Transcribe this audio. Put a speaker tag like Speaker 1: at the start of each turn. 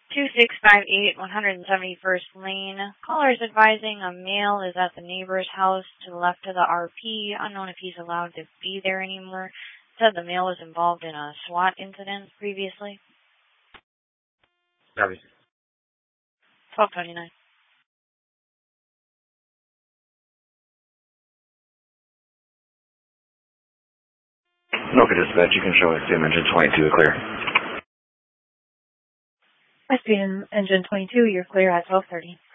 Speaker 1: 2658 171st Lane. Caller is advising a male is at the neighbor's house to the left of the RP. Unknown if he's allowed to be there anymore. Said the male was involved in a SWAT incident previously.
Speaker 2: Copy.
Speaker 1: 1229.
Speaker 2: Noka dispatch, you can show SPM engine 22 clear.
Speaker 1: SPM engine 22, you're clear at 1230.